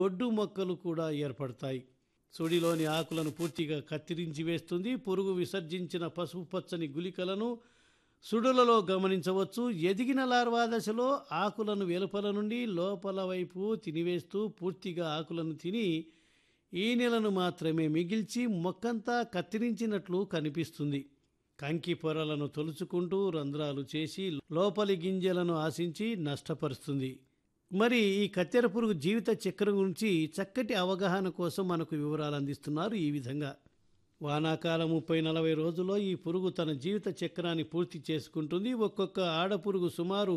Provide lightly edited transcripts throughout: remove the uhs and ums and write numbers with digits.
ఒడ్డు మొక్కలు కూడా ఏర్పడతాయి. సుడిలోని ఆకులను పూర్తిగా కత్తిరించి వేస్తుంది. పురుగు విసర్జించిన పసుపు పచ్చని గుళికలను సుడులలో గమనించవచ్చు. ఎదిగిన లార్వా దశలో ఆకులను వెలుపల నుండి లోపల వైపు తినివేస్తూ పూర్తిగా ఆకులను తిని ఈనెలను మాత్రమే మిగిల్చి మొక్కంతా కత్తిరించినట్లు కనిపిస్తుంది. కంకి పొరలను తొలుచుకుంటూ రంధ్రాలు చేసి లోపలి గింజలను ఆశించి నష్టపరుస్తుంది. మరి ఈ కత్తెర పురుగు జీవిత చక్రం గురించి చక్కటి అవగాహన కోసం మనకు వివరాలు అందిస్తున్నారు ఈ విధంగా. వానాకాలం 30-40 రోజుల్లో ఈ పురుగు తన జీవిత చక్రాన్ని పూర్తి చేసుకుంటుంది. ఒక్కొక్క ఆడపురుగు సుమారు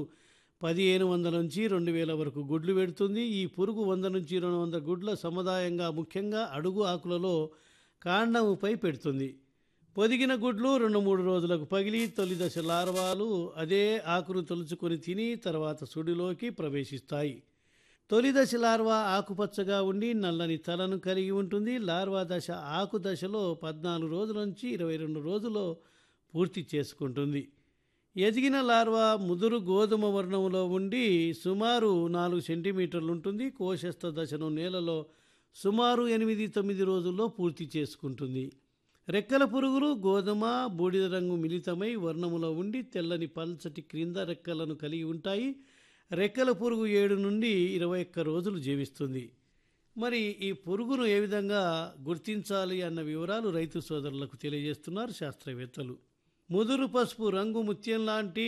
1500 నుంచి 2000 వరకు గుడ్లు పెడుతుంది. ఈ పురుగు 100 నుంచి 200 గుడ్ల సముదాయంగా ముఖ్యంగా అడుగు ఆకులలో కాండముపై పెడుతుంది. పొదిగిన గుడ్లు 2-3 రోజులకు పగిలి తొలి దశ లార్వాలు అదే ఆకును తొలుచుకొని తిని తర్వాత సుడిలోకి ప్రవేశిస్తాయి. తొలి దశ లార్వా ఆకుపచ్చగా ఉండి నల్లని తలను కలిగి ఉంటుంది. లార్వా దశ ఆకు దశలో 14 రోజుల నుంచి 22 రోజుల్లో పూర్తి చేసుకుంటుంది. ఎదిగిన లార్వా ముదురు గోధుమ వర్ణంలో ఉండి సుమారు 4 సెంటీమీటర్లు ఉంటుంది. కోశస్థ దశను నేలలో సుమారు 8-9 రోజుల్లో పూర్తి చేసుకుంటుంది. రెక్కల పురుగులు గోధుమ బూడిద రంగు మిళితమై వర్ణములో ఉండి తెల్లని పల్చటి క్రింద రెక్కలను కలిగి ఉంటాయి. రెక్కల పురుగు 7 నుండి 21 రోజులు జీవిస్తుంది. మరి ఈ పురుగును ఏ విధంగా గుర్తించాలి అన్న వివరాలు రైతు సోదరులకు తెలియజేస్తున్నారు శాస్త్రవేత్తలు. ముదురు పసుపు రంగు ముత్యం లాంటి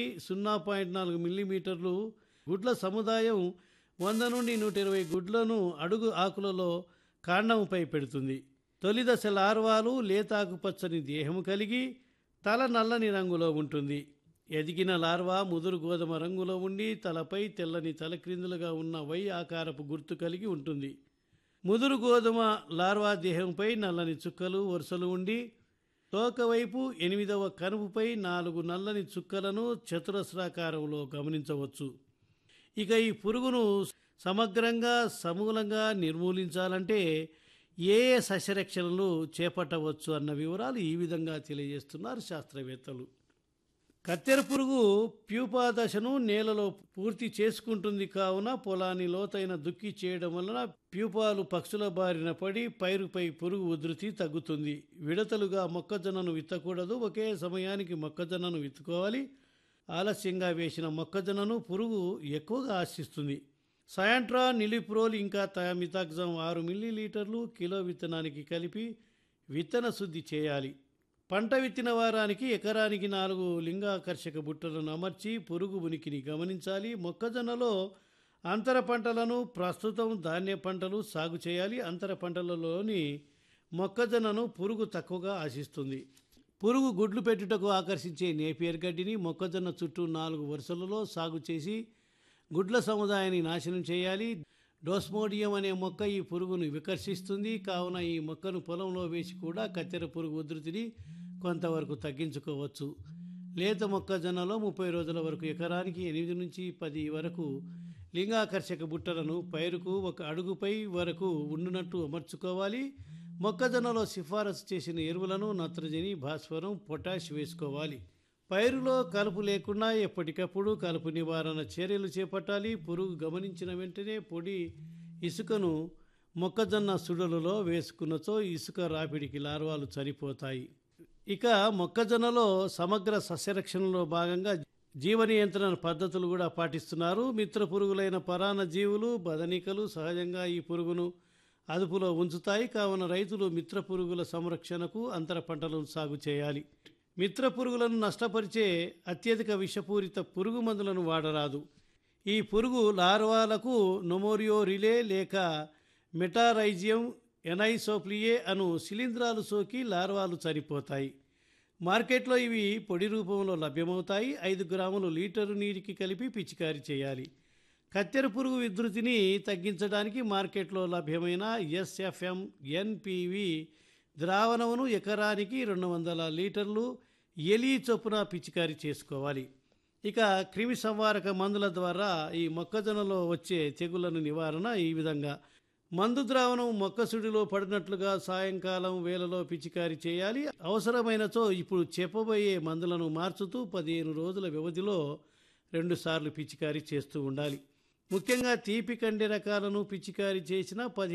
0.4 మిల్లీమీటర్లు గుడ్ల సముదాయం 100 నుండి 120 గుడ్లను అడుగు ఆకులలో కాండముపై పెడుతుంది. తొలి దశ లార్వాలు లేతాకుపచ్చని దేహము కలిగి తల నల్లని రంగులో ఉంటుంది. ఎదిగిన లార్వా ముదురు గోధుమ రంగులో ఉండి తలపై తెల్లని తలక్రిందులుగా ఉన్న వై ఆకారపు గుర్తు కలిగి ఉంటుంది. ముదురు గోధుమ లార్వా దేహంపై నల్లని చుక్కలు వరుసలు ఉండి తోక వైపు 8వ కనుపుపై 4 నల్లని చుక్కలను చతురస్రాకారంలో గమనించవచ్చు. ఇక ఈ పురుగును సమగ్రంగా సమూలంగా నిర్మూలించాలంటే ఏ ఏ సస్యరక్షణలు చేపట్టవచ్చు అన్న వివరాలు ఈ విధంగా తెలియజేస్తున్నారు శాస్త్రవేత్తలు. కత్తెర పురుగు ప్యూపా దశను నేలలో పూర్తి చేసుకుంటుంది. కావున పొలాన్ని లోతైన దుక్కి చేయడం వలన ప్యూపాలు పక్షుల బారిన పడి పైరుపై పురుగు ఉధృతి తగ్గుతుంది. విడతలుగా మొక్కజొన్నను విత్తకూడదు. ఒకే సమయానికి మొక్కజొన్నను విత్తుకోవాలి. ఆలస్యంగా వేసిన మొక్కజొన్నను పురుగు ఎక్కువగా ఆశిస్తుంది. సయాంట్రా నిలిప్రోల్ ఇంకా థయామితాగ్జామ్ 6 మిల్లీలీటర్లు కిలో విత్తనానికి కలిపి విత్తన శుద్ధి చేయాలి. పంట విత్తిన వారానికి ఎకరానికి 4 లింగాకర్షక బుట్టలను అమర్చి పురుగు ఉనికిని గమనించాలి. మొక్కజొన్నలో అంతర పంటలను ప్రస్తుతం ధాన్య పంటలు సాగు చేయాలి. అంతర పంటలలోని మొక్కజొన్నను పురుగు తక్కువగా ఆశిస్తుంది. పురుగు గుడ్లు పెట్టుటకు ఆకర్షించే నేపియర్ గడ్డిని మొక్కజొన్న చుట్టూ 4 వరుసలలో సాగు చేసి గుడ్ల సముదాయాన్ని నాశనం చేయాలి. డోస్మోడియం అనే మొక్క ఈ పురుగును వికర్షిస్తుంది. కావున ఈ మొక్కను పొలంలో వేసి కూడా కత్తెర పురుగు ఉధృతిని కొంతవరకు తగ్గించుకోవచ్చు. లేత మొక్కజొన్నలో 30 రోజుల వరకు ఎకరానికి 8 నుంచి 10 వరకు లింగాకర్షక బుట్టలను పైరుకు 1 అడుగుపై వరకు ఉండునట్టు అమర్చుకోవాలి. మొక్కజొన్నలో సిఫారసు చేసిన ఎరువులను నత్రజని, భాస్వరం, పొటాష్ వేసుకోవాలి. పైరులో కలుపు లేకుండా ఎప్పటికప్పుడు కలుపు నివారణ చర్యలు చేపట్టాలి. పురుగు గమనించిన వెంటనే పొడి ఇసుకను మొక్కజొన్న సుడులలో వేసుకున్నచో ఇసుక రాపిడికి లార్వాలు చనిపోతాయి. ఇక మొక్కజొన్నలో సమగ్ర సస్యరక్షణలో భాగంగా జీవ నియంత్రణ పద్ధతులు కూడా పాటిస్తున్నారు. మిత్ర పురుగులైన పరాన్న జీవులు, బదనికలు సహజంగా ఈ పురుగును అదుపులో ఉంచుతాయి. కావున రైతులు మిత్ర పురుగుల సంరక్షణకు అంతర పంటలను సాగు చేయాలి. మిత్ర పురుగులను నష్టపరిచే అత్యధిక విషపూరిత పురుగు మందులను వాడరాదు. ఈ పురుగు లార్వాలకు నొమోరియో రిలే లేక మెటారైజియం ఎనైసోప్లియే అను శిలీంధ్రాలు సోకి లార్వాలు చనిపోతాయి. మార్కెట్లో ఇవి పొడి రూపంలో లభ్యమవుతాయి. 5 గ్రాములు లీటరు నీటికి కలిపి పిచికారీ చేయాలి. కత్తెర పురుగు విధృతిని తగ్గించడానికి మార్కెట్లో లభ్యమైన ఎస్ఎఫ్ఎం ఎన్పివి ద్రావణమును ఎకరానికి 200 లీటర్లు ఎలి చొప్పున పిచికారీ చేసుకోవాలి. ఇక క్రిమి సంహారక మందుల ద్వారా ఈ మొక్కజొన్నలో వచ్చే తెగుళ్లను నివారణ ఈ విధంగా: మందు ద్రావణం మొక్కసుడిలో పడినట్లుగా సాయంకాలం వేళలో పిచికారీ చేయాలి. అవసరమైనచో ఇప్పుడు చెప్పబోయే మందులను మార్చుతూ 15 రోజుల వ్యవధిలో 2 సార్లు పిచికారీ చేస్తూ ఉండాలి. ముఖ్యంగా తీపి కంది రకాలను పిచికారీ చేసిన